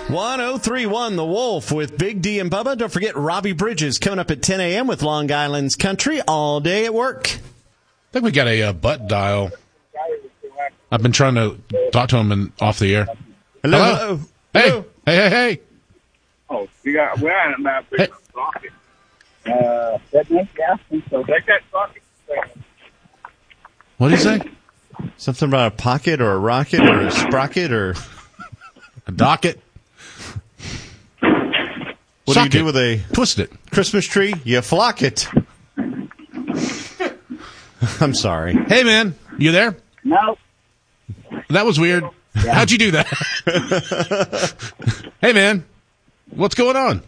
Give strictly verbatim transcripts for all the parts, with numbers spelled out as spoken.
one oh three point one The Wolf with Big D and Bubba. Don't forget Robbie Bridges coming up at ten a.m. with Long Island's Country all day at work. I think we got a uh, butt dial. I've been trying to talk to him in, off the air. Hello. Hello. Hello. Hey. Hello. Hey, hey, hey. Oh, you got, we're on about Hey. socket. Uh, that makes, yeah, so take that socket. What did he say? Something about a pocket or a rocket or a sprocket or... A docket. What Socket. do you do with a Twist it. Christmas tree? You flock it. I'm sorry. Hey, man. You there? No. That was weird. Yeah. How'd you do that? Hey, man. What's going on?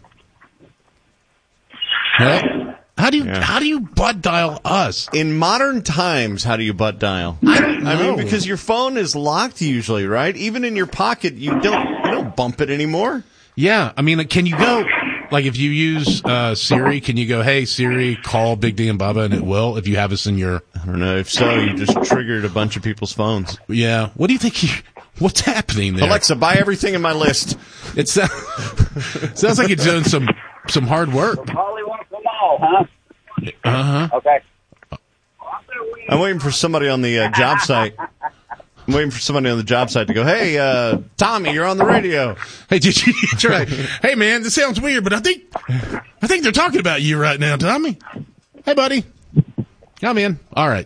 Hello? How do you Yeah. how do you butt dial us? In modern times, how do you butt dial? I don't know. I mean, because your phone is locked usually, right? Even in your pocket, you don't you don't bump it anymore. Yeah, I mean, can you go, like, if you use uh, Siri, can you go, hey, Siri, call Big D and Bubba, and it will, if you have us in your... I don't know. If so, you just triggered a bunch of people's phones. Yeah. What do you think you... What's happening there? Alexa, buy everything in my list. It sounds, sounds like you're doing some, some hard work. Holly wants them all, huh? Uh-huh. Okay. I'm waiting for somebody on the uh, job site. I'm waiting for somebody on the job site to go, hey, uh, Tommy, you're on the radio. Hey, did you try? Hey, man, this sounds weird, but I think I think they're talking about you right now, Tommy. Hey, buddy. Come in. All right.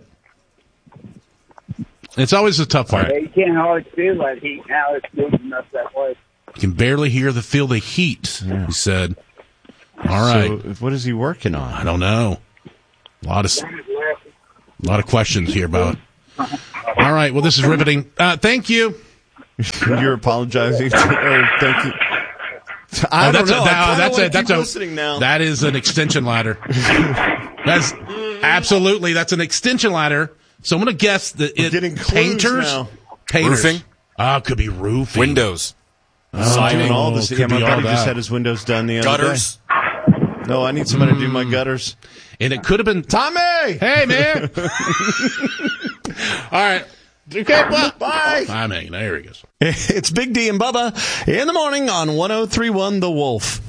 It's always a tough part. Yeah, you can't always feel that heat now. It's good enough that way. You can barely hear the feel the heat, he said. All right. So, what is he working on? I don't know. A lot of a lot of questions here about. All right. Well, this is riveting. Uh, thank you. You're apologizing. To, oh, thank you. I Oh, don't that's know. a, I that, that's wanna a, that's keep a, listening now. that is an extension ladder. That's absolutely, that's an extension ladder. So I'm going to guess that We're it, getting clues painters, now. painters. Roofing? Ah, could be roofing. Windows. Oh, doing all this. could Yeah, my be all buddy just that. had his windows done the other Gutters. day. No, I need somebody to do my gutters. And it could have been, Tommy! hey, man. All right. Okay, well, Bye! I mean, there he goes. It's Big D and Bubba in the morning on one oh three point one The Wolf.